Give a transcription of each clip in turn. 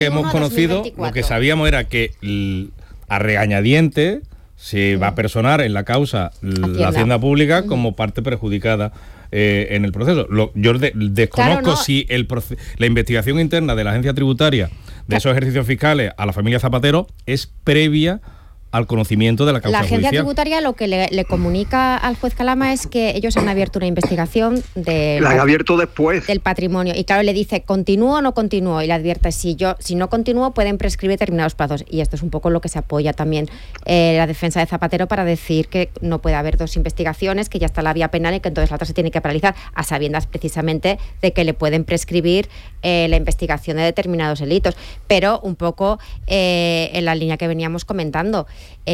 hemos conocido, lo que sabíamos era que a regañadientes se va a personar en la causa la Hacienda Pública como parte perjudicada en el proceso. Yo desconozco si la investigación interna de la agencia tributaria de esos ejercicios fiscales a la familia Zapatero es previa al conocimiento de la causa judicial. La agencia tributaria lo que le comunica al juez Calama es que ellos han abierto una investigación la han abierto después del patrimonio, y claro, le dice ¿continúo o no continúo? Y le advierte si no continúo pueden prescribir determinados plazos, y esto es un poco lo que se apoya también la defensa de Zapatero para decir que no puede haber dos investigaciones, que ya está la vía penal y que entonces la otra se tiene que paralizar, a sabiendas precisamente de que le pueden prescribir la investigación de determinados delitos, pero un poco en la línea que veníamos comentando.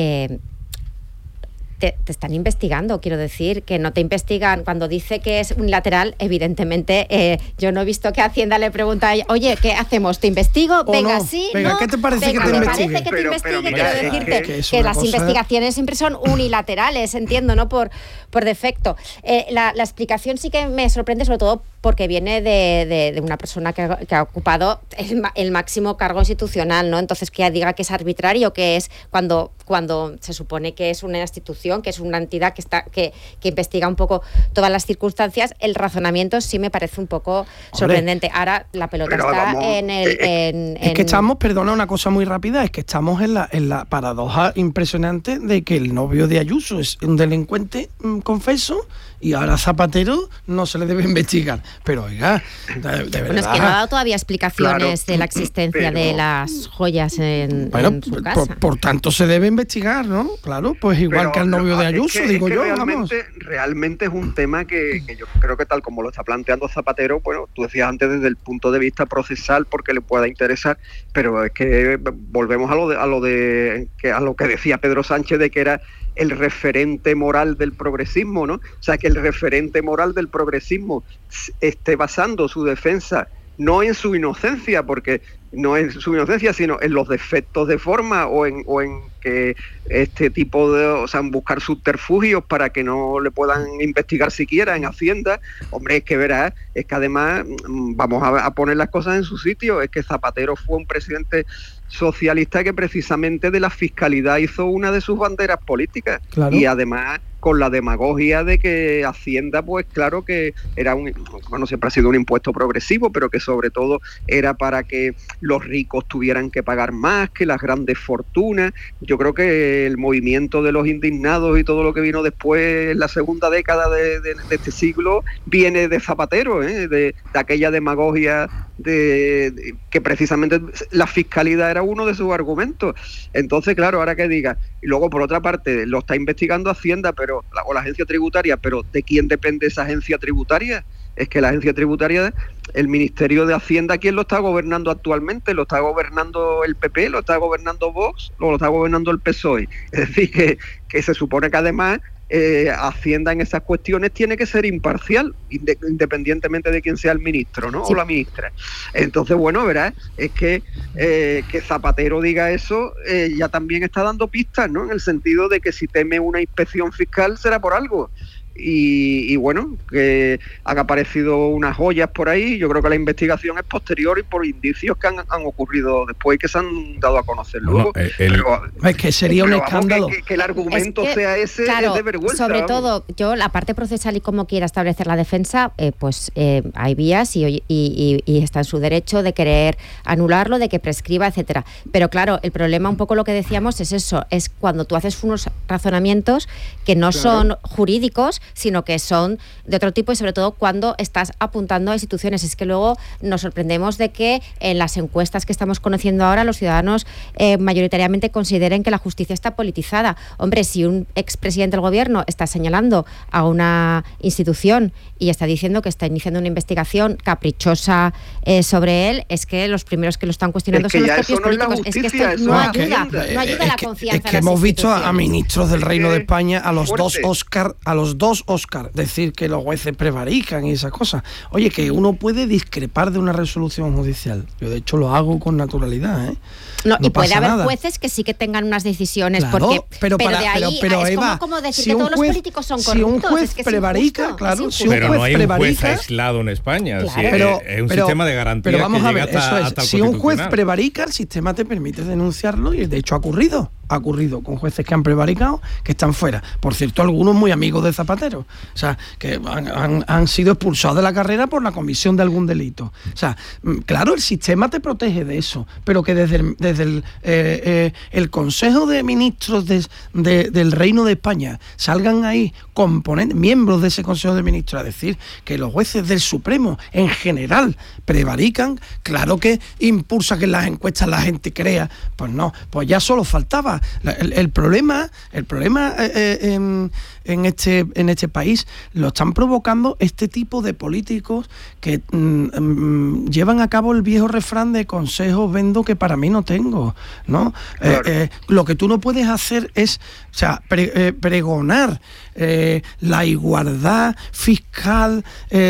Te están investigando, quiero decir, que no te investigan cuando dice que es unilateral. Evidentemente, yo no he visto que Hacienda le pregunta, oye, ¿qué hacemos? ¿Te investigo? Venga, no. Sí, venga, ¿no? ¿qué te parece venga, que te investigue? parece que te investigue, mira, quiero decirte que las cosa... investigaciones siempre son unilaterales, entiendo, ¿no? Por defecto. La explicación sí que me sorprende, sobre todo porque viene de una persona que ha ocupado el máximo cargo institucional, ¿no? Entonces, que diga que es arbitrario, que es cuando se supone que es una institución, que es una entidad que investiga un poco todas las circunstancias, el razonamiento sí me parece un poco sorprendente. Ahora la pelota está en el... Es que estamos, perdona una cosa muy rápida, es que estamos en la paradoja impresionante de que el novio de Ayuso es un delincuente confeso y ahora Zapatero no se le debe investigar. Pero oiga, de verdad... Bueno, es que no ha dado todavía explicaciones de la existencia de las joyas en su casa. Por tanto se debe investigar, ¿no? Claro, pues igual que al novio de Ayuso, digo yo, vamos. Realmente es un tema que yo creo que tal como lo está planteando Zapatero, bueno, tú decías antes desde el punto de vista procesal porque le pueda interesar, pero es que volvemos a lo que decía Pedro Sánchez de que era el referente moral del progresismo, ¿no? O sea, que el referente moral del progresismo esté basando su defensa no en su inocencia, porque no en su inocencia, sino en los defectos de forma o en que este tipo de, o sea, en buscar subterfugios para que no le puedan investigar siquiera en Hacienda. Hombre, es que verás, es que además vamos a poner las cosas en su sitio, es que Zapatero fue un presidente socialista que precisamente de la fiscalidad hizo una de sus banderas políticas. Claro. Y además con la demagogia de que Hacienda, pues claro que era siempre ha sido un impuesto progresivo, pero que sobre todo era para que los ricos tuvieran que pagar más, que las grandes fortunas. Yo creo que el movimiento de los indignados y todo lo que vino después en la segunda década de este siglo viene de Zapatero, de aquella demagogia que precisamente la fiscalidad era uno de sus argumentos. Entonces, claro, ahora que diga, y luego por otra parte lo está investigando Hacienda o la agencia tributaria, pero ¿de quién depende esa agencia tributaria? Es que la agencia tributaria, el Ministerio de Hacienda, ¿quién lo está gobernando actualmente? ¿Lo está gobernando el PP? ¿Lo está gobernando Vox? ¿O lo está gobernando el PSOE? Es decir, que se supone que además Hacienda en esas cuestiones tiene que ser imparcial, independientemente de quién sea el ministro, ¿no? Sí. O la ministra. Entonces, bueno, verás, es que Zapatero diga eso ya también está dando pistas, ¿no? En el sentido de que si teme una inspección fiscal será por algo. Y bueno, que han aparecido unas joyas por ahí. Yo creo que la investigación es posterior y por indicios que han ocurrido después y que se han dado a conocer luego. Es que sería un escándalo. Que el argumento sea ese, claro, es de vergüenza. Sobre todo, yo la parte procesal y cómo quiera establecer la defensa, hay vías y está en su derecho de querer anularlo, de que prescriba, etcétera. Pero claro, el problema, un poco lo que decíamos, es eso, es cuando tú haces unos razonamientos que no son jurídicos, sino que son de otro tipo, y sobre todo cuando estás apuntando a instituciones. Es que luego nos sorprendemos de que en las encuestas que estamos conociendo ahora los ciudadanos mayoritariamente consideren que la justicia está politizada. Hombre, si un expresidente del gobierno está señalando a una institución y está diciendo que está iniciando una investigación caprichosa sobre él, es que los primeros que lo están cuestionando son los propios políticos. Es que esto no ayuda a la confianza. Es que hemos visto a ministros del Reino de España, a los dos somos Óscar, decir que los jueces prevarican y esas cosas. Oye, que uno puede discrepar de una resolución judicial. Yo, de hecho, lo hago con naturalidad, ¿eh? No, y puede haber jueces que sí que tengan unas decisiones, claro, porque pero de ahí es Eva, como decir si que todos juez, los políticos son corruptos. Si un juez es que prevarica, claro, si un pero juez no hay prevarica, un juez aislado en España. Claro. Sí, es un sistema de garantía. Pero vamos que a ver, llega hasta el si un juez Constitucional. prevarica, el sistema te permite denunciarlo, y de hecho ha ocurrido con jueces que han prevaricado, que están fuera. Por cierto, algunos muy amigos de Zapatero, o sea, que han sido expulsados de la carrera por la comisión de algún delito. O sea, claro, el sistema te protege de eso, pero que desde el Consejo de Ministros del Reino de España salgan ahí miembros de ese Consejo de Ministros a decir que los jueces del Supremo en general prevarican, claro que impulsa que en las encuestas la gente crea, pues no, pues ya solo faltaba. El problema en este país lo están provocando este tipo de políticos que llevan a cabo el viejo refrán de consejos vendo que para mí no tengo, ¿no? Claro. Lo que tú no puedes hacer es, o sea, pregonar la igualdad fiscal,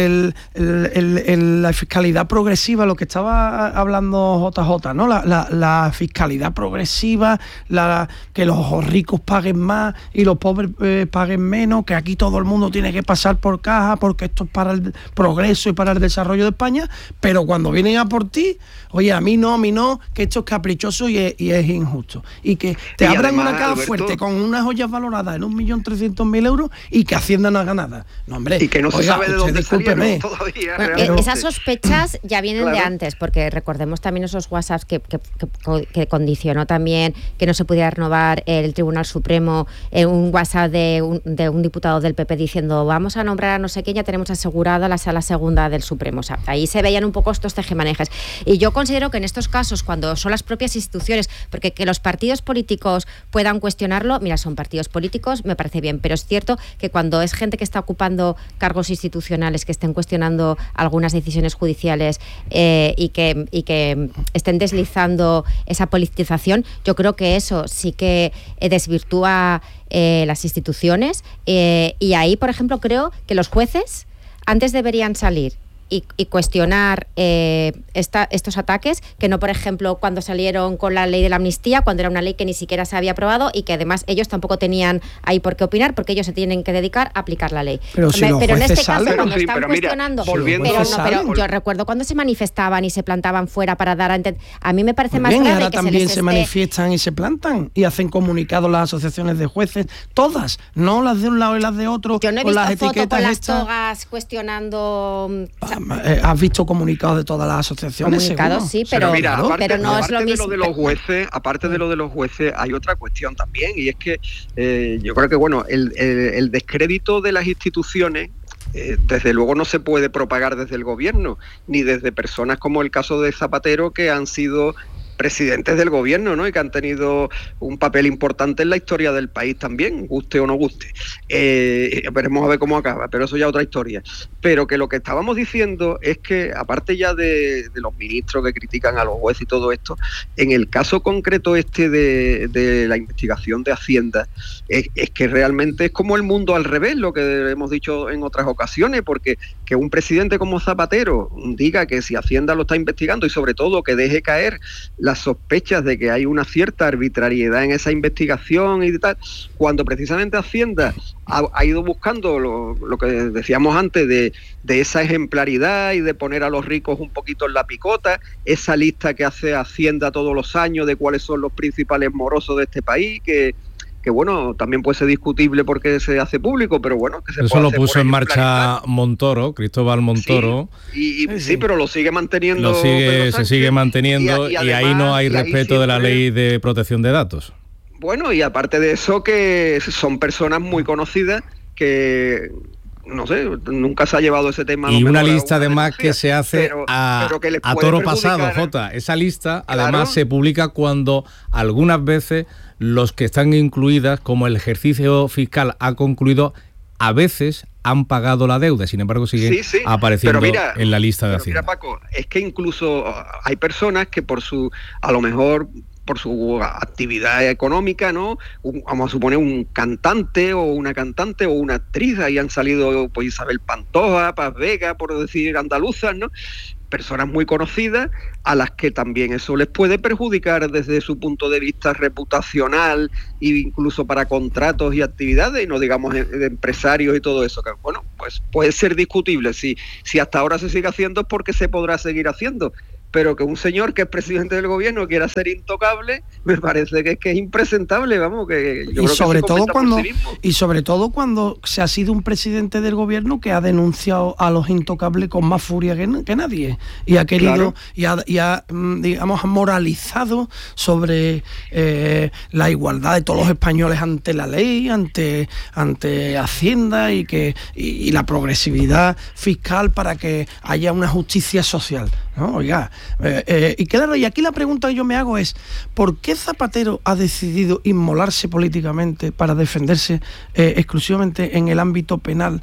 la fiscalidad progresiva, lo que estaba hablando JJ, ¿no? La fiscalidad progresiva, que los ricos paguen más y los pobres paguen menos, que aquí todo el mundo tiene que pasar por caja porque esto es para el progreso y para el desarrollo de España, pero cuando vienen a por ti, oye, a mí no, que esto es caprichoso y es injusto. Y que te abran además, una caja, Alberto, fuerte con unas joyas valoradas en 1.300.000 euros y que Hacienda no haga nada. No, hombre, y que no se sabe de dónde salieron todavía. Bueno, esas sospechas ya vienen de antes, porque recordemos también esos WhatsApps que condicionó también que no se pudiera renovar el Tribunal Supremo, un WhatsApp de un diputado del PP diciendo vamos a nombrar a no sé quién, ya tenemos asegurada la sala segunda del Supremo. O sea, ahí se veían un poco estos tejemanejes. Y yo considero que en estos casos, cuando son las propias instituciones, porque que los partidos políticos puedan cuestionarlo, mira, son partidos políticos, me parece bien, pero es cierto que cuando es gente que está ocupando cargos institucionales, que estén cuestionando algunas decisiones judiciales y que estén deslizando esa politización, yo creo que eso sí que desvirtúa las instituciones y ahí, por ejemplo, creo que los jueces antes deberían salir y cuestionar estos ataques, que no, por ejemplo, cuando salieron con la ley de la amnistía, cuando era una ley que ni siquiera se había aprobado y que además ellos tampoco tenían ahí por qué opinar, porque ellos se tienen que dedicar a aplicar la ley. Pero en este caso, cuando están cuestionando, pero yo recuerdo cuando se manifestaban y se plantaban fuera para dar a mí me parece más grave ahora que también se manifiestan y se plantan y hacen comunicados las asociaciones de jueces, todas, no las de un lado y las de otro. Yo no he con visto las foto etiquetas con las togas cuestionando. ¿Has visto comunicados de todas las asociaciones? Comunicados, sí, pero mira, pero no es lo mismo. Aparte de lo de los jueces, hay otra cuestión también, y es que yo creo que el descrédito de las instituciones desde luego no se puede propagar desde el gobierno, ni desde personas como el caso de Zapatero, que han sido presidentes del gobierno, ¿no? Y que han tenido un papel importante en la historia del país también, guste o no guste. Veremos a ver cómo acaba, pero eso ya es otra historia. Pero que lo que estábamos diciendo es que, aparte ya de los ministros que critican a los jueces y todo esto, en el caso concreto de la investigación de Hacienda, es que realmente es como el mundo al revés, lo que hemos dicho en otras ocasiones, porque que un presidente como Zapatero diga que si Hacienda lo está investigando y sobre todo que deje caer las sospechas de que hay una cierta arbitrariedad en esa investigación y tal, cuando precisamente Hacienda ha ido buscando lo que decíamos antes de esa ejemplaridad y de poner a los ricos un poquito en la picota, esa lista que hace Hacienda todos los años de cuáles son los principales morosos de este país, que bueno, también puede ser discutible porque se hace público, pero bueno, que se eso lo puso en marcha Montoro, Cristóbal Montoro. Sí, pero lo sigue manteniendo. Se sigue manteniendo y ahí no hay respeto de la ley de protección de datos. Bueno, y aparte de eso, que son personas muy conocidas que, no sé, nunca se ha llevado ese tema. Y una lista además que se hace a toro pasado, Jota. Esa lista además se publica cuando algunas veces los que están incluidas, como el ejercicio fiscal ha concluido, a veces han pagado la deuda, sin embargo siguen apareciendo en la lista de Hacienda. Mira, Paco, es que incluso hay personas que a lo mejor por su actividad económica, ¿no? Vamos a suponer un cantante o una actriz, ahí han salido pues Isabel Pantoja, Paz Vega, por decir andaluzas, ¿no? Personas muy conocidas a las que también eso les puede perjudicar desde su punto de vista reputacional e incluso para contratos y actividades, y no digamos de empresarios y todo eso, que bueno, pues puede ser discutible. Si hasta ahora se sigue haciendo es porque se podrá seguir haciendo, pero que un señor que es presidente del gobierno quiera ser intocable, me parece que es impresentable, vamos, que yo creo sobre que todo cuando se ha sido un presidente del gobierno que ha denunciado a los intocables con más furia que nadie, y ha querido, claro, y ha digamos, moralizado sobre la igualdad de todos los españoles ante la ley, ante Hacienda, y la progresividad fiscal para que haya una justicia social, ¿no? Oiga, y claro, y aquí la pregunta que yo me hago es, ¿por qué Zapatero ha decidido inmolarse políticamente para defenderse exclusivamente en el ámbito penal,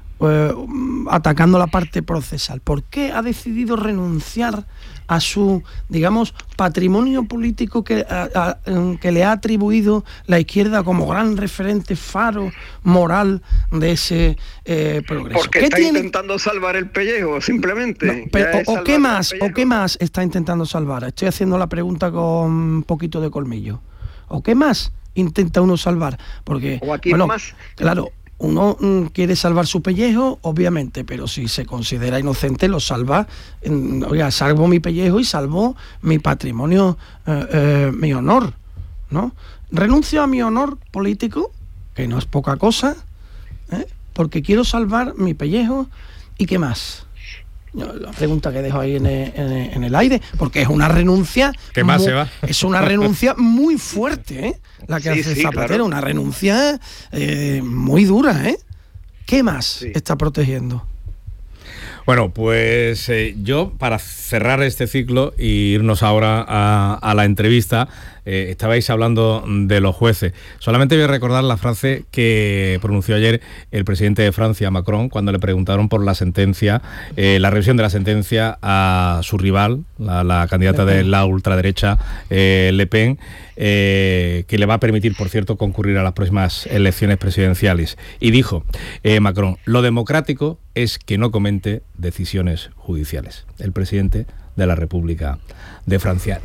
atacando la parte procesal? ¿Por qué ha decidido renunciar a su, digamos, patrimonio político que le ha atribuido la izquierda como gran referente, faro moral de ese progreso? Porque está intentando salvar el pellejo, simplemente. No, ¿qué más está intentando salvar? Estoy haciendo la pregunta con un poquito de colmillo. ¿O qué más intenta uno salvar? Porque, ¿o aquí más? Claro, uno quiere salvar su pellejo, obviamente, pero si se considera inocente, lo salva. Oiga, salvo mi pellejo y salvo mi patrimonio, mi honor, ¿no? Renuncio a mi honor político, que no es poca cosa, porque quiero salvar mi pellejo. ¿Y qué más? La pregunta que dejo ahí en el aire, porque es una renuncia. ¿Qué más se va? Es una renuncia muy fuerte, la que hace Zapatero, claro. Una renuncia muy dura, ¿Qué más está protegiendo? Bueno, pues yo, para cerrar este ciclo e irnos ahora a la entrevista, estabais hablando de los jueces. Solamente voy a recordar la frase que pronunció ayer el presidente de Francia, Macron, cuando le preguntaron por la sentencia, la revisión de la sentencia a su rival, la candidata de la ultraderecha, Le Pen, que le va a permitir, por cierto, concurrir a las próximas elecciones presidenciales. Y dijo Macron, lo democrático es que no comente decisiones judiciales. El presidente de la República de Francia.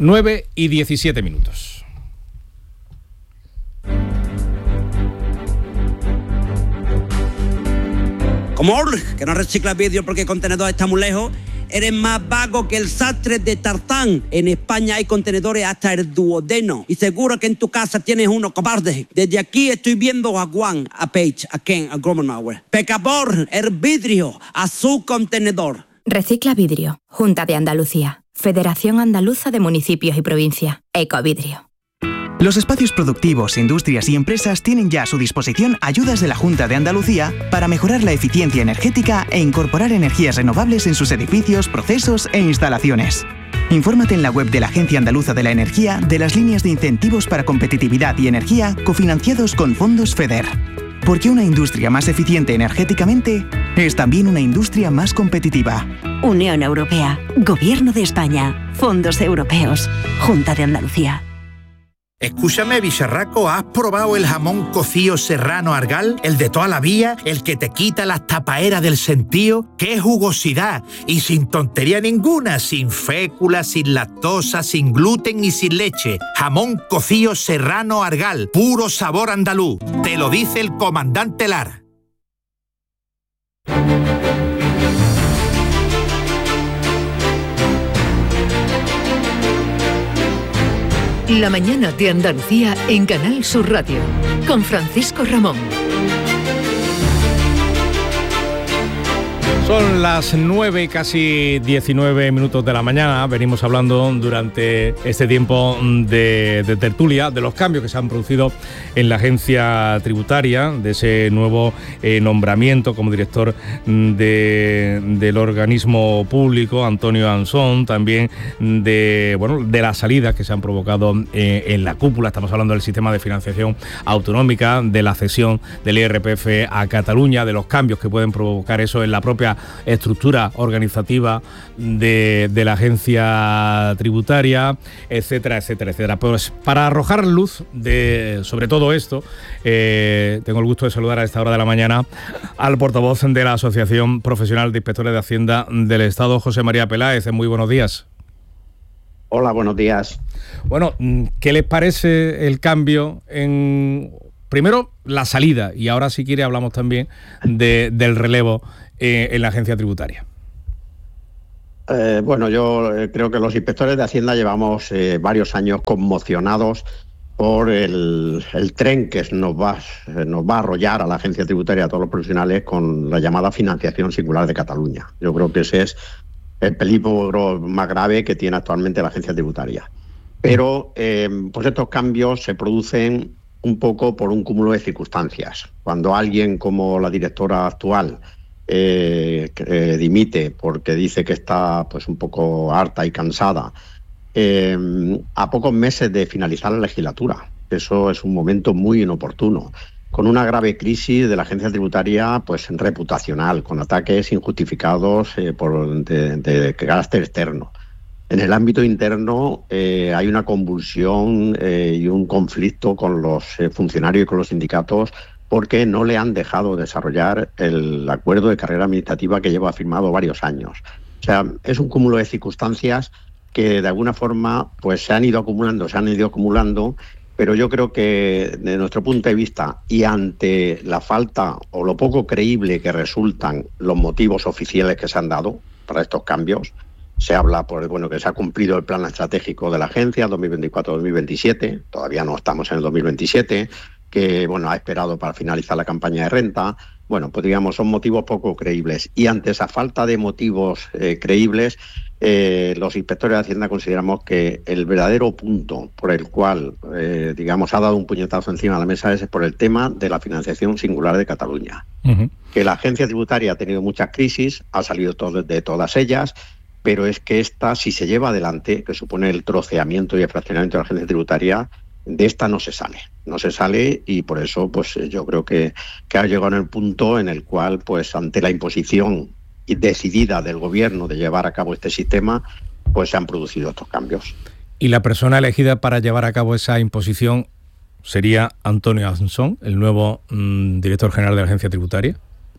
9:17. Como que no reciclas vidrio porque el contenedor está muy lejos, eres más vago que el sastre de Tarzán. En España hay contenedores hasta el duodeno. Y seguro que en tu casa tienes uno, cobarde. Desde aquí estoy viendo a Juan, a Paige, a Ken, a Gromenauer. Pecador, el vidrio, a su contenedor. Recicla vidrio. Junta de Andalucía. Federación Andaluza de Municipios y Provincias. Ecovidrio. Los espacios productivos, industrias y empresas tienen ya a su disposición ayudas de la Junta de Andalucía para mejorar la eficiencia energética e incorporar energías renovables en sus edificios, procesos e instalaciones. Infórmate en la web de la Agencia Andaluza de la Energía de las líneas de incentivos para competitividad y energía cofinanciados con fondos FEDER. Porque una industria más eficiente energéticamente es también una industria más competitiva. Unión Europea, Gobierno de España, Fondos Europeos, Junta de Andalucía. Escúchame, bicharraco, ¿has probado el jamón cocido serrano Argal? El de toda la vida, el que te quita las tapaeras del sentío. ¡Qué jugosidad! Y sin tontería ninguna, sin fécula, sin lactosa, sin gluten y sin leche. Jamón cocido serrano Argal, puro sabor andaluz. Te lo dice el comandante Lara. La mañana de Andalucía en Canal Sur Radio, con Francisco Ramón. Son las 9, casi 19 minutos de la mañana. Venimos hablando durante este tiempo de tertulia de los cambios que se han producido en la agencia tributaria, de ese nuevo nombramiento como director del organismo público, Antonio Ansón, también de las salidas que se han provocado en la cúpula. Estamos hablando del sistema de financiación autonómica, de la cesión del IRPF a Cataluña, de los cambios que pueden provocar eso en la propia estructura organizativa de la agencia tributaria, etcétera, etcétera, etcétera. Pues para arrojar luz sobre todo esto, tengo el gusto de saludar a esta hora de la mañana al portavoz de la Asociación Profesional de Inspectores de Hacienda del Estado, José María Peláez. Muy buenos días. Hola, buenos días. Bueno, ¿qué les parece el cambio primero, la salida, y ahora si quiere hablamos también del relevo en la agencia tributaria? Bueno, yo creo que los inspectores de Hacienda llevamos varios años conmocionados por el tren que nos va a arrollar a la agencia tributaria, a todos los profesionales, con la llamada financiación singular de Cataluña. Yo creo que ese es el peligro más grave que tiene actualmente la agencia tributaria. Pero pues estos cambios se producen un poco por un cúmulo de circunstancias. Cuando alguien como la directora actual dimite porque dice que está pues un poco harta y cansada, a pocos meses de finalizar la legislatura, eso es un momento muy inoportuno, con una grave crisis de la agencia tributaria pues reputacional, con ataques injustificados de carácter externo. En el ámbito interno hay una convulsión y un conflicto con los funcionarios y con los sindicatos, porque no le han dejado desarrollar el acuerdo de carrera administrativa que lleva firmado varios años. O sea, es un cúmulo de circunstancias que de alguna forma pues se han ido acumulando, pero yo creo que desde nuestro punto de vista y ante la falta o lo poco creíble que resultan los motivos oficiales que se han dado para estos cambios, se habla que se ha cumplido el plan estratégico de la agencia 2024-2027, todavía no estamos en el 2027, que ha esperado para finalizar la campaña de renta. Bueno, pues digamos, son motivos poco creíbles. Y ante esa falta de motivos creíbles, los inspectores de Hacienda consideramos que el verdadero punto por el cual, ha dado un puñetazo encima de la mesa es por el tema de la financiación singular de Cataluña. Uh-huh. Que la agencia tributaria ha tenido muchas crisis, ha salido de todas ellas, pero es que esta, si se lleva adelante, que supone el troceamiento y el fraccionamiento de la agencia tributaria, de esta no se sale y por eso pues yo creo que ha llegado en el punto en el cual pues ante la imposición decidida del gobierno de llevar a cabo este sistema pues se han producido estos cambios. ¿Y la persona elegida para llevar a cabo esa imposición sería Antonio Asensón, el nuevo director general de la agencia tributaria?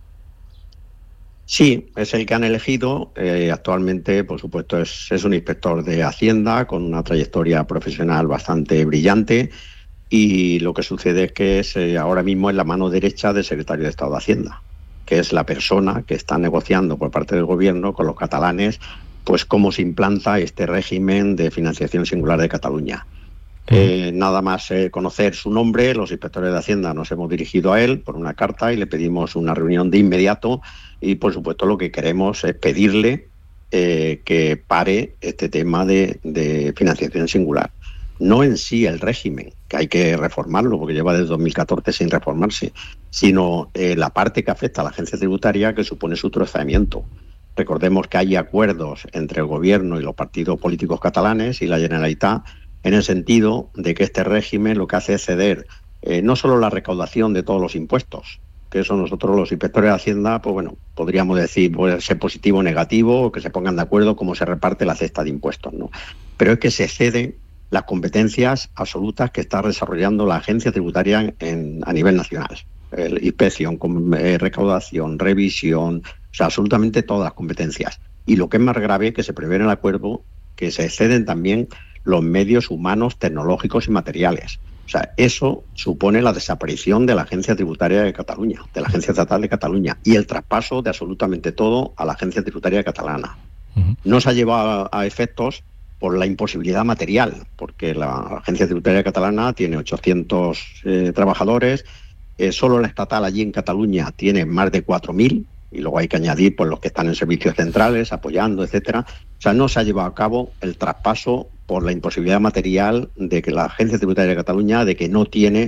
Sí, es el que han elegido. Actualmente, por supuesto, es un inspector de Hacienda con una trayectoria profesional bastante brillante, y lo que sucede es que ahora mismo es la mano derecha del secretario de Estado de Hacienda, que es la persona que está negociando por parte del gobierno con los catalanes pues cómo se implanta este régimen de financiación singular de Cataluña. Nada más conocer su nombre, los inspectores de Hacienda nos hemos dirigido a él por una carta y le pedimos una reunión de inmediato, y por supuesto lo que queremos es pedirle que pare este tema de financiación singular. No en sí el régimen, que hay que reformarlo porque lleva desde 2014 sin reformarse, sino la parte que afecta a la agencia tributaria, que supone su troceamiento. Recordemos que hay acuerdos entre el gobierno y los partidos políticos catalanes y la Generalitat, en el sentido de que este régimen lo que hace es ceder no solo la recaudación de todos los impuestos, que eso nosotros los inspectores de Hacienda, podríamos decir, puede ser positivo o negativo, o que se pongan de acuerdo cómo se reparte la cesta de impuestos, ¿no? Pero es que se ceden las competencias absolutas que está desarrollando la agencia tributaria a nivel nacional. Inspección, recaudación, revisión, o sea, absolutamente todas las competencias. Y lo que es más grave es que se prevé en el acuerdo que se ceden también los medios humanos, tecnológicos y materiales. O sea, eso supone la desaparición de la Agencia Tributaria de Cataluña, de la Agencia Estatal de Cataluña, y el traspaso de absolutamente todo a la Agencia Tributaria catalana. Uh-huh. No se ha llevado a efectos por la imposibilidad material, porque la Agencia Tributaria catalana tiene 800 trabajadores, solo la estatal allí en Cataluña tiene más de 4.000, y luego hay que añadir pues, los que están en servicios centrales, apoyando, etcétera. O sea, no se ha llevado a cabo el traspaso por la imposibilidad material de que la Agencia Tributaria de Cataluña, de que no tiene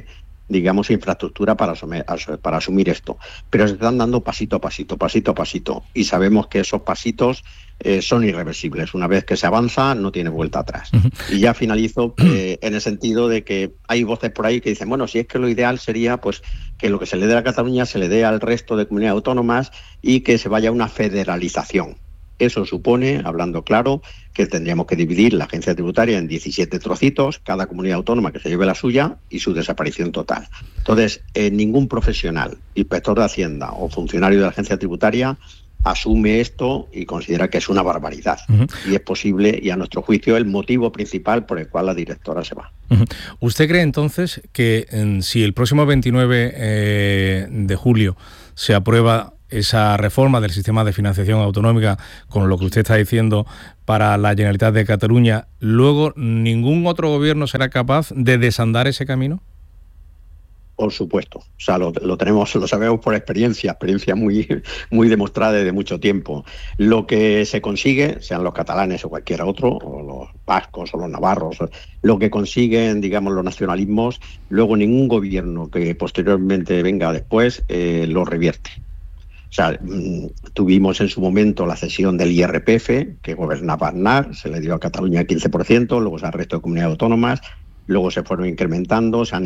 digamos, infraestructura para asumir esto. Pero se están dando pasito a pasito, y sabemos que esos pasitos son irreversibles. Una vez que se avanza, no tiene vuelta atrás. Y ya finalizo en el sentido de que hay voces por ahí que dicen, bueno, si es que lo ideal sería pues que lo que se le dé a Cataluña se le dé al resto de comunidades autónomas y que se vaya a una federalización. Eso supone, hablando claro, que tendríamos que dividir la agencia tributaria en 17 trocitos, cada comunidad autónoma que se lleve la suya y su desaparición total. Entonces, ningún profesional, inspector de Hacienda o funcionario de la agencia tributaria asume esto y considera que es una barbaridad. Y es posible, y a nuestro juicio, el motivo principal por el cual la directora se va. ¿Usted cree entonces que si el próximo 29 de julio se aprueba esa reforma del sistema de financiación autonómica, con lo que usted está diciendo, para la Generalitat de Cataluña, luego ningún otro gobierno será capaz de desandar ese camino? Por supuesto, o sea, lo sabemos por experiencia muy demostrada desde mucho tiempo. Lo que se consigue, sean los catalanes o cualquier otro, o los vascos o los navarros, lo que consiguen, digamos, los nacionalismos, luego ningún gobierno que posteriormente venga después lo revierte. O sea, tuvimos en su momento la cesión del IRPF, que gobernaba Aznar, se le dio a Cataluña el 15%, luego al resto de comunidades autónomas. Luego se fueron incrementando, se han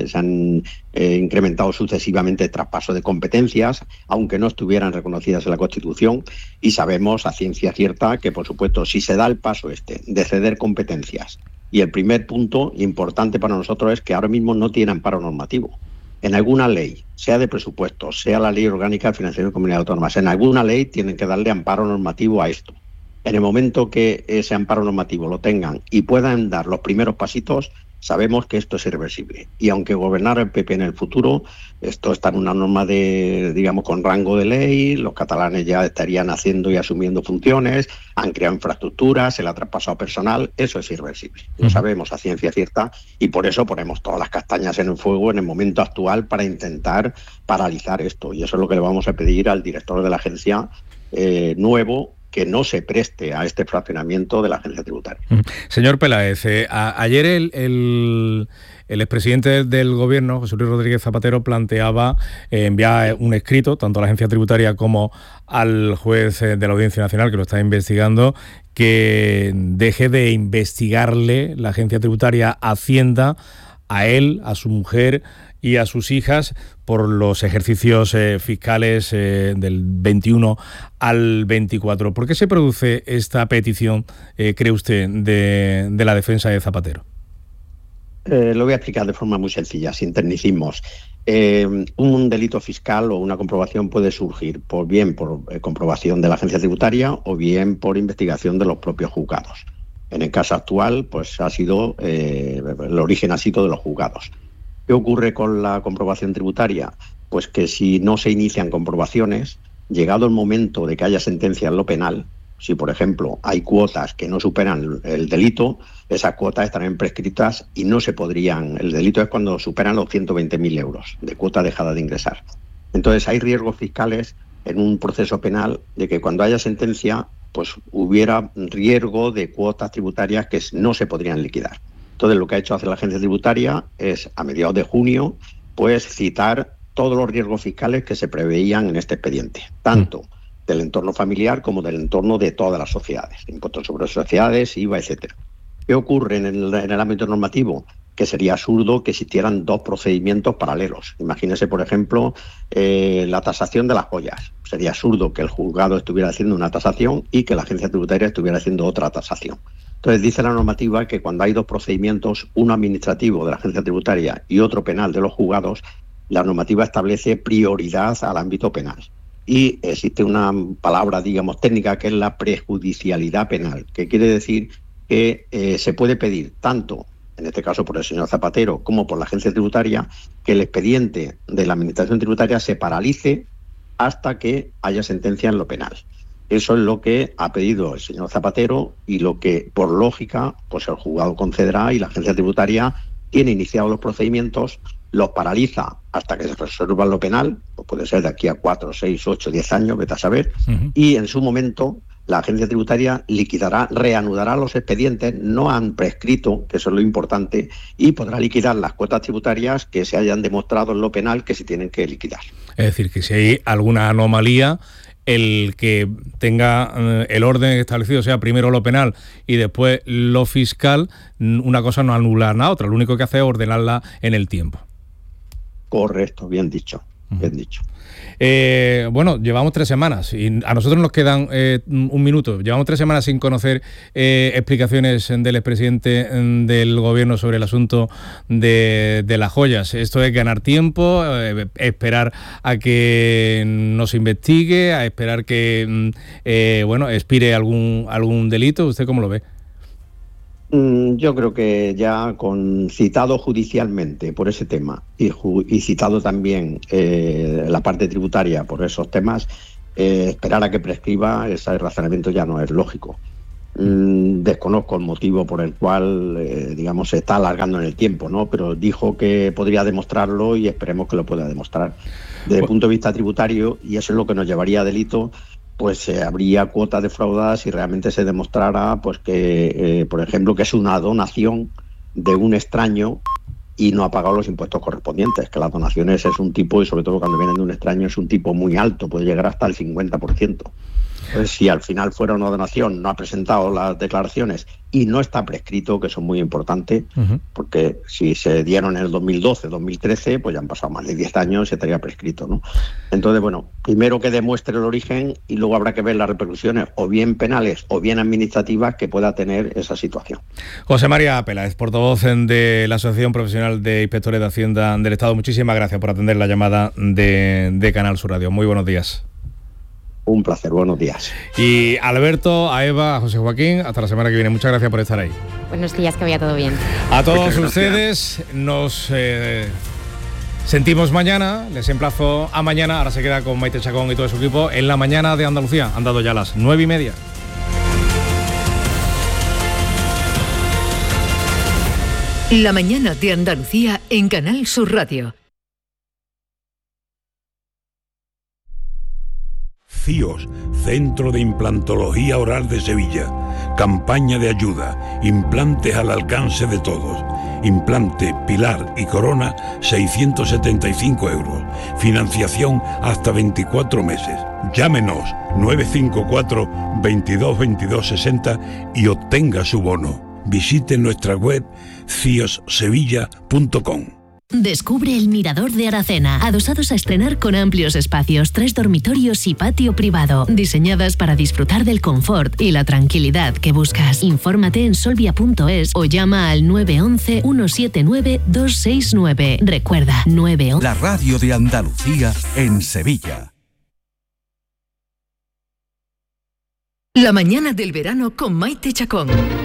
incrementado sucesivamente el traspaso de competencias, aunque no estuvieran reconocidas en la Constitución, y sabemos a ciencia cierta que, por supuesto, si se da el paso de ceder competencias, y el primer punto importante para nosotros es que ahora mismo no tiene amparo normativo. En alguna ley, sea de presupuestos, sea la Ley Orgánica de Financiación de Comunidades Autónomas, en alguna ley tienen que darle amparo normativo a esto. En el momento que ese amparo normativo lo tengan y puedan dar los primeros pasitos, sabemos que esto es irreversible. Y aunque gobernara el PP en el futuro, esto está en una norma con rango de ley, los catalanes ya estarían haciendo y asumiendo funciones, han creado infraestructuras, se le ha traspasado personal, eso es irreversible. Lo sabemos a ciencia cierta y por eso ponemos todas las castañas en el fuego en el momento actual para intentar paralizar esto. Y eso es lo que le vamos a pedir al director de la agencia nuevo, que no se preste a este fraccionamiento de la agencia tributaria. Señor Peláez, ayer el expresidente del Gobierno, José Luis Rodríguez Zapatero, planteaba enviar un escrito, tanto a la agencia tributaria como al juez de la Audiencia Nacional, que lo está investigando, que deje de investigarle la agencia tributaria Hacienda a él, a su mujer y a sus hijas por los ejercicios fiscales del 21 al 24. ¿Por qué se produce esta petición, cree usted, de la defensa de Zapatero? Lo voy a explicar de forma muy sencilla, sin tecnicismos. Un delito fiscal o una comprobación puede surgir bien por comprobación de la agencia tributaria o bien por investigación de los propios juzgados. En el caso actual, pues el origen ha sido de los juzgados. ¿Qué ocurre con la comprobación tributaria? Pues que si no se inician comprobaciones, llegado el momento de que haya sentencia en lo penal, si por ejemplo hay cuotas que no superan el delito, esas cuotas estarán prescritas y no se podrían. El delito es cuando superan los 120.000 euros de cuota dejada de ingresar. Entonces hay riesgos fiscales en un proceso penal de que cuando haya sentencia, pues hubiera riesgo de cuotas tributarias que no se podrían liquidar. Entonces lo que ha hecho hacer la agencia tributaria es, a mediados de junio, pues citar todos los riesgos fiscales que se preveían en este expediente, tanto del entorno familiar como del entorno de todas las sociedades, impuestos sobre sociedades, IVA, etcétera. ¿Qué ocurre en el ámbito normativo? Que sería absurdo que existieran dos procedimientos paralelos. Imagínese, por ejemplo, la tasación de las joyas. Sería absurdo que el juzgado estuviera haciendo una tasación y que la agencia tributaria estuviera haciendo otra tasación. Entonces dice la normativa que cuando hay dos procedimientos, uno administrativo de la agencia tributaria y otro penal de los juzgados, la normativa establece prioridad al ámbito penal. Y existe una palabra, técnica, que es la prejudicialidad penal, que quiere decir que se puede pedir tanto, en este caso por el señor Zapatero, como por la agencia tributaria, que el expediente de la administración tributaria se paralice hasta que haya sentencia en lo penal. Eso es lo que ha pedido el señor Zapatero y lo que, por lógica, pues el juzgado concederá y la agencia tributaria tiene iniciados los procedimientos, los paraliza hasta que se resuelva lo penal, pues puede ser de aquí a 4, 6, 8, 10 años, vete a saber, y en su momento la agencia tributaria reanudará los expedientes, no han prescrito, que eso es lo importante, y podrá liquidar las cuotas tributarias que se hayan demostrado en lo penal que se tienen que liquidar. Es decir, que si hay alguna anomalía, el que tenga el orden establecido sea primero lo penal y después lo fiscal, una cosa no anula a la otra, lo único que hace es ordenarla en el tiempo. Correcto, bien dicho, bien dicho. Bueno, llevamos 3 semanas y a nosotros nos quedan un minuto. Llevamos 3 semanas sin conocer explicaciones del expresidente del gobierno sobre el asunto de las joyas. Esto es ganar tiempo, esperar a que nos investigue, a esperar que expire algún delito. ¿Usted cómo lo ve? Yo creo que ya citado judicialmente por ese tema y citado también la parte tributaria por esos temas, esperar a que prescriba, ese razonamiento ya no es lógico. Desconozco el motivo por el cual, se está alargando en el tiempo, ¿no? Pero dijo que podría demostrarlo y esperemos que lo pueda demostrar. Desde el punto de vista tributario, y eso es lo que nos llevaría a delito, pues habría cuotas defraudadas si realmente se demostrara pues que, por ejemplo, que es una donación de un extraño y no ha pagado los impuestos correspondientes, que las donaciones es un tipo, y sobre todo cuando vienen de un extraño, es un tipo muy alto, puede llegar hasta el 50%. Entonces, si al final fuera una donación, no ha presentado las declaraciones y no está prescrito, que eso es muy importante, porque si se dieron en el 2012, 2013, pues ya han pasado más de 10 años y estaría prescrito, ¿no? Entonces, primero que demuestre el origen y luego habrá que ver las repercusiones, o bien penales o bien administrativas, que pueda tener esa situación. José María Peláez, portavoz de la Asociación Profesional de Inspectores de Hacienda del Estado, muchísimas gracias por atender la llamada de Canal Sur Radio. Muy buenos días. Un placer, buenos días. Y a Alberto, a Eva, a José Joaquín, hasta la semana que viene. Muchas gracias por estar ahí. Buenos días, que vaya todo bien. A todos ustedes nos sentimos mañana, les emplazo a mañana. Ahora se queda con Maite Chacón y todo su equipo en La Mañana de Andalucía. Han dado ya las 9:30. La Mañana de Andalucía en Canal Sur Radio. CIOS, Centro de Implantología Oral de Sevilla. Campaña de ayuda. Implantes al alcance de todos. Implante, pilar y corona, 675 euros. Financiación hasta 24 meses. Llámenos 954 22 22 60 y obtenga su bono. Visite nuestra web ciossevilla.com. Descubre el Mirador de Aracena, adosados a estrenar con amplios espacios, 3 dormitorios y patio privado, diseñadas para disfrutar del confort y la tranquilidad que buscas. Infórmate en solvia.es o llama al 911 179 269. Recuerda, 911. La radio de Andalucía en Sevilla. La mañana del verano con Maite Chacón.